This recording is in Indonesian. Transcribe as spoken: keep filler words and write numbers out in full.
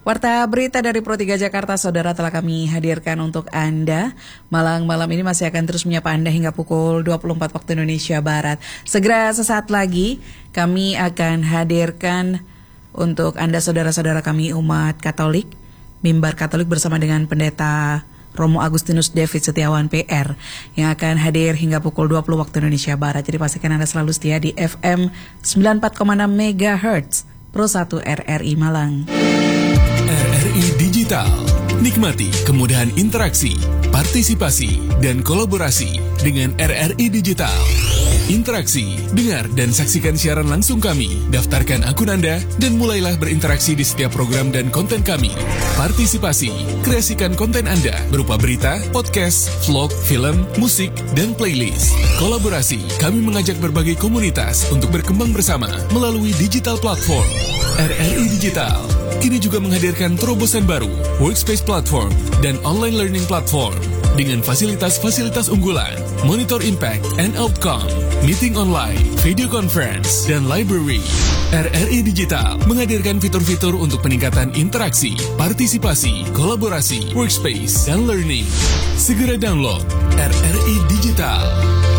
Warta berita dari Pro tiga Jakarta, saudara, telah kami hadirkan untuk Anda. Malam-malam ini masih akan terus menyapa Anda hingga pukul dua puluh empat waktu Indonesia Barat. Segera sesaat lagi kami akan hadirkan untuk Anda saudara-saudara kami umat Katolik, Mimbar Katolik bersama dengan Pendeta Romo Agustinus David Setiawan P R yang akan hadir hingga pukul dua puluh waktu Indonesia Barat. Jadi pastikan Anda selalu setia di F M sembilan puluh empat koma enam megahertz Pro satu R R I Malang. R R I Digital. Nikmati kemudahan interaksi, partisipasi, dan kolaborasi dengan R R I Digital. Interaksi, dengar dan saksikan siaran langsung kami. Daftarkan akun Anda dan mulailah berinteraksi di setiap program dan konten kami. Partisipasi, kreasikan konten Anda berupa berita, podcast, vlog, film, musik, dan playlist. Kolaborasi, kami mengajak berbagai komunitas untuk berkembang bersama melalui digital platform. R R I Digital kini juga menghadirkan terobosan baru, Workspace Platform dan Online Learning Platform dengan fasilitas-fasilitas unggulan, Monitor Impact and Outcome, Meeting Online, Video Conference, dan Library. R R I Digital menghadirkan fitur-fitur untuk peningkatan interaksi, partisipasi, kolaborasi, workspace, dan learning. Segera download R R I Digital.